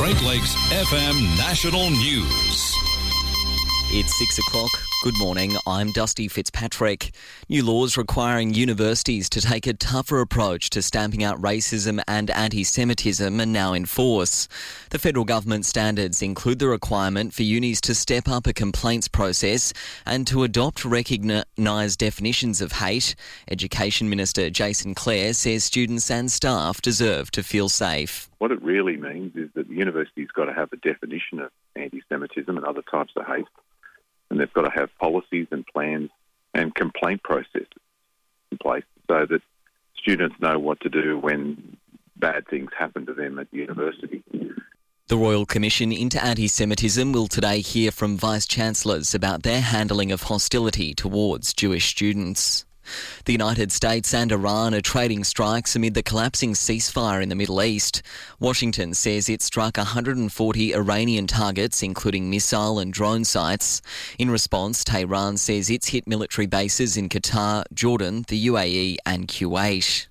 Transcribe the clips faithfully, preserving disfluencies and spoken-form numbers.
Great Lakes F M National News. It's six o'clock. Good morning, I'm Dusty Fitzpatrick. New laws requiring universities to take a tougher approach to stamping out racism and anti-Semitism are now in force. The federal government standards include the requirement for unis to step up a complaints process and to adopt recognised definitions of hate. Education Minister Jason Clare says students and staff deserve to feel safe. What it really means is that the university's got to have a definition of anti-Semitism and other types of hate. And they've got to have policies and plans and complaint processes in place so that students know what to do when bad things happen to them at the university. The Royal Commission into Anti-Semitism will today hear from Vice-Chancellors about their handling of hostility towards Jewish students. The United States and Iran are trading strikes amid the collapsing ceasefire in the Middle East. Washington says it struck one hundred forty Iranian targets, including missile and drone sites. In response, Tehran says it's hit military bases in Qatar, Jordan, the U A E and Kuwait.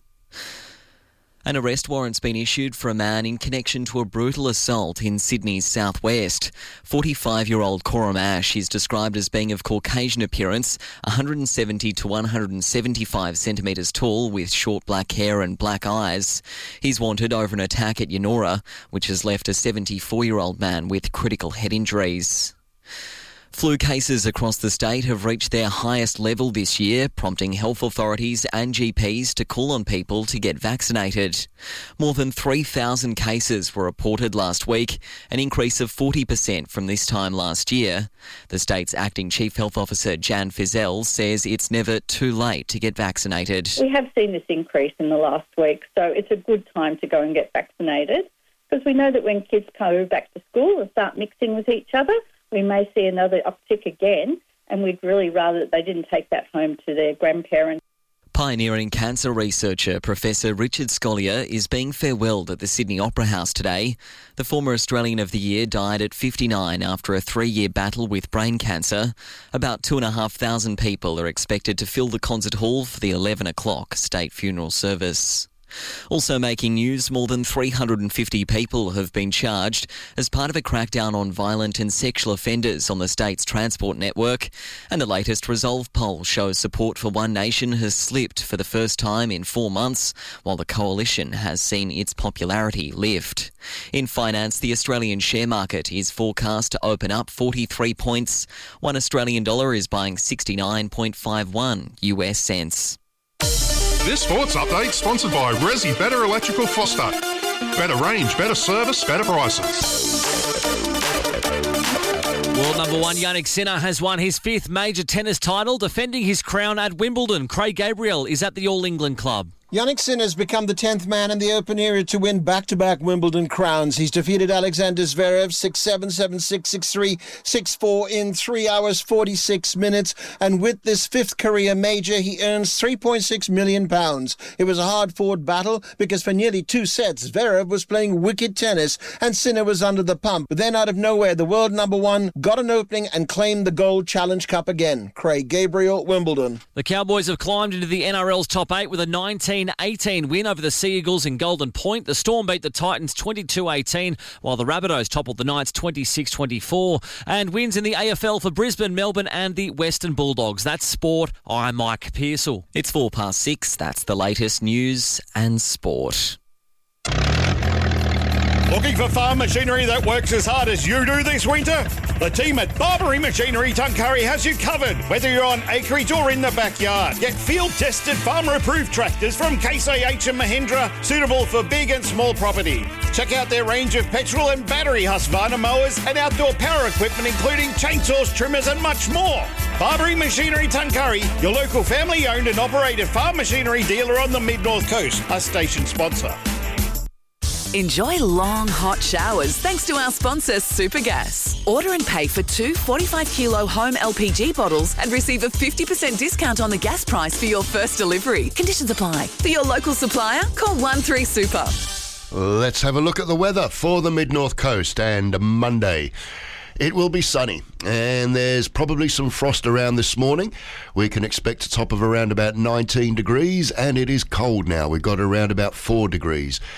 An arrest warrant's been issued for a man in connection to a brutal assault in Sydney's southwest. forty-five-year-old Coram Ash is described as being of Caucasian appearance, one hundred seventy to one hundred seventy-five centimetres tall with short black hair and black eyes. He's wanted over an attack at Yennora, which has left a seventy-four-year-old man with critical head injuries. Flu cases across the state have reached their highest level this year, prompting health authorities and G Ps to call on people to get vaccinated. More than three thousand cases were reported last week, an increase of forty percent from this time last year. The state's acting Chief Health Officer Jan Fizell says it's never too late to get vaccinated. We have seen this increase in the last week, so it's a good time to go and get vaccinated, because we know that when kids go back to school and start mixing with each other, we may see another uptick again, and we'd really rather that they didn't take that home to their grandparents. Pioneering cancer researcher Professor Richard Scolyer is being farewelled at the Sydney Opera House today. The former Australian of the Year died at fifty-nine after a three-year battle with brain cancer. About two and a half thousand people are expected to fill the concert hall for the eleven o'clock state funeral service. Also making news, more than three hundred fifty people have been charged as part of a crackdown on violent and sexual offenders on the state's transport network. And the latest Resolve poll shows support for One Nation has slipped for the first time in four months, while the coalition has seen its popularity lift. In finance, the Australian share market is forecast to open up forty-three points. One Australian dollar is buying sixty-nine point five one U S cents. This sports update sponsored by Resi Better Electrical Foster. Better range, better service, better prices. World number one Yannick Sinner has won his fifth major tennis title, defending his crown at Wimbledon. Craig Gabriel is at the All England Club. Yannick Sinner has become the tenth man in the Open era to win back-to-back Wimbledon crowns. He's defeated Alexander Zverev six seven, seven six, six three, six four in three hours, forty-six minutes. And with this fifth career major, he earns three point six million pounds. It was a hard-fought battle because for nearly two sets, Zverev was playing wicked tennis and Sinner was under the pump. But then out of nowhere, the world number one got an opening and claimed the Gold Challenge Cup again. Craig Gabriel, Wimbledon. The Cowboys have climbed into the N R L's top eight with a nineteen eighteen win over the Sea Eagles in Golden Point. The Storm beat the Titans twenty-two eighteen, while the Rabbitohs toppled the Knights twenty-six twenty-four. And wins in the A F L for Brisbane, Melbourne and the Western Bulldogs. That's sport. I'm Mike Pearsall. It's four past six. That's the latest news and sport. Looking for farm machinery that works as hard as you do this winter? The team at Barbary Machinery Tuncurry has you covered, whether you're on acreage or in the backyard. Get field-tested, farmer-approved tractors from Case I H and Mahindra, suitable for big and small property. Check out their range of petrol and battery Husqvarna mowers and outdoor power equipment, including chainsaws, trimmers and much more. Barbary Machinery Tuncurry, your local family-owned and operated farm machinery dealer on the Mid-North Coast, a station sponsor. Enjoy long, hot showers thanks to our sponsor, Supergas. Order and pay for two forty-five kilo home L P G bottles and receive a fifty percent discount on the gas price for your first delivery. Conditions apply. For your local supplier, call one three super. Let's have a look at the weather for the Mid-North Coast and Monday. It will be sunny and there's probably some frost around this morning. We can expect a top of around about nineteen degrees and it is cold now. We've got around about four degrees.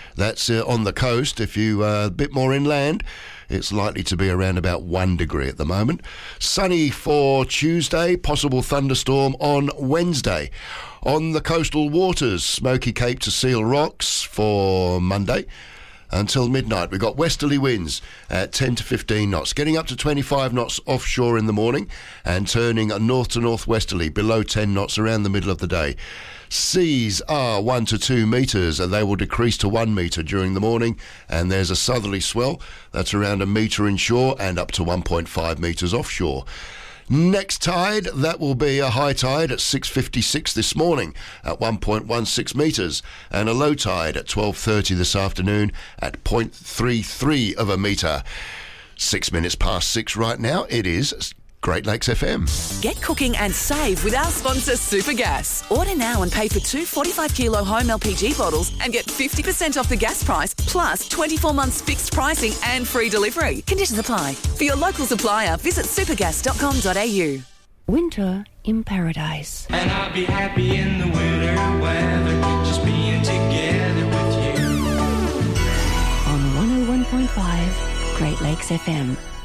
That's uh, on the coast. If you uh, a bit more inland, it's likely to be around about one degree at the moment. Sunny for Tuesday, possible thunderstorm on Wednesday. On the coastal waters, Smoky Cape to Seal Rocks for Monday until midnight. We've got westerly winds at ten to fifteen knots, getting up to twenty-five knots offshore in the morning and turning north to northwesterly below ten knots around the middle of the day. Seas are one to two metres and they will decrease to one metre during the morning, and there's a southerly swell that's around a metre inshore and up to one point five metres offshore. Next tide, that will be a high tide at six fifty-six this morning at one point one six metres, and a low tide at twelve thirty this afternoon at zero point three three of a metre. Six minutes past six right now. It is Great Lakes F M. Get cooking and save with our sponsor Supergas. Order now and pay for two forty-five kilo home L P G bottles and get fifty percent off the gas price, plus twenty-four months fixed pricing and free delivery. Conditions apply. For your local supplier, visit supergas dot com dot a u. Winter in paradise. And I'll be happy in the winter weather, just being together with you. On one oh one point five Great Lakes F M.